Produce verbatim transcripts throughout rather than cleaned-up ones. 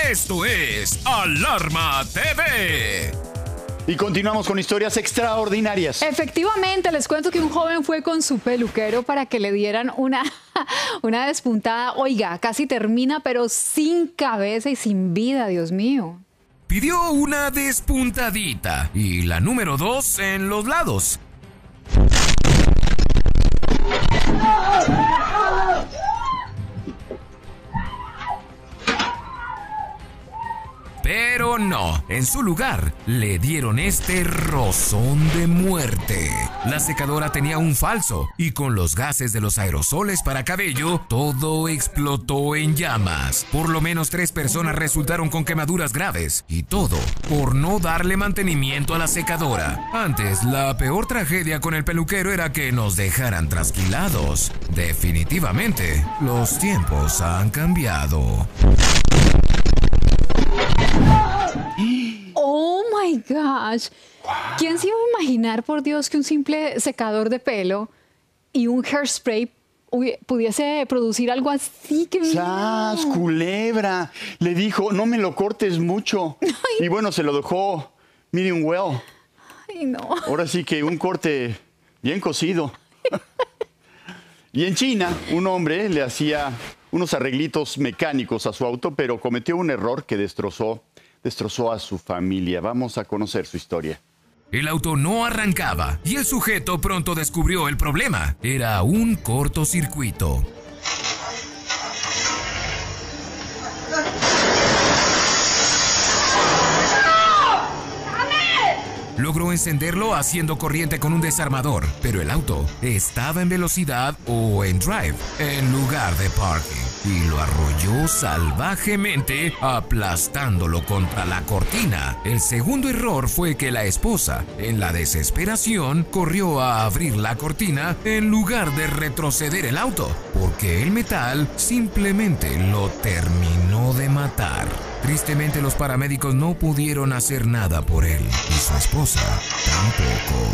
Esto es Alarma T V. Y continuamos con historias extraordinarias. Efectivamente, les cuento que un joven fue con su peluquero para que le dieran una, una despuntada. Oiga, casi termina, pero sin cabeza y sin vida, Dios mío. Pidió una despuntadita y la número dos en los lados. Pero no, en su lugar le dieron este rozón de muerte. La secadora tenía un falso y con los gases de los aerosoles para cabello, todo explotó en llamas. Por lo menos tres personas resultaron con quemaduras graves y todo por no darle mantenimiento a la secadora. Antes, la peor tragedia con el peluquero era que nos dejaran trasquilados. Definitivamente, los tiempos han cambiado. Oh my gosh. Wow. ¿Quién se iba a imaginar, por Dios, que un simple secador de pelo y un hairspray pudiese producir algo así? Que ¡Sas, culebra! Le dijo, no me lo cortes mucho. Ay. Y bueno, se lo dejó medium well. Ay, no. Ahora sí que un corte bien cocido. Y en China, un hombre le hacía unos arreglitos mecánicos a su auto, pero cometió un error que destrozó, destrozó a su familia. Vamos a conocer su historia. El auto no arrancaba y el sujeto pronto descubrió el problema. Era un cortocircuito. Logró encenderlo haciendo corriente con un desarmador, pero el auto estaba en velocidad o en drive en lugar de parking y lo arrolló salvajemente, aplastándolo contra la cortina. El segundo error fue que la esposa, en la desesperación, corrió a abrir la cortina en lugar de retroceder el auto, porque el metal simplemente lo terminó de matar. Tristemente, los paramédicos no pudieron hacer nada por él y su esposa tampoco.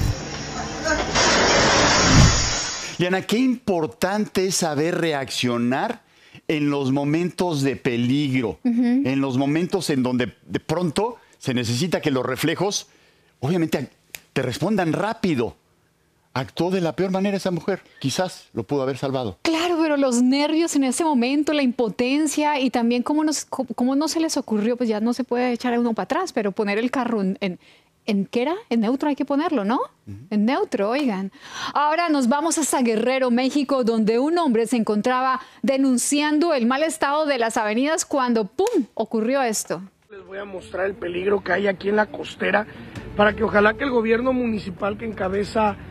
Liana, qué importante es saber reaccionar en los momentos de peligro, uh-huh. en los momentos en donde de pronto se necesita que los reflejos, obviamente, te respondan rápido. Actuó de la peor manera esa mujer. Quizás lo pudo haber salvado. Claro, pero los nervios en ese momento, la impotencia y también cómo, nos, cómo no se les ocurrió, pues ya no se puede echar a uno para atrás, pero poner el carro en, en, en ¿qué era? En neutro hay que ponerlo, ¿no? Uh-huh. En neutro, oigan. Ahora nos vamos hasta Guerrero, México, donde un hombre se encontraba denunciando el mal estado de las avenidas cuando, ¡pum!, ocurrió esto. Les voy a mostrar el peligro que hay aquí en la costera para que ojalá que el gobierno municipal que encabeza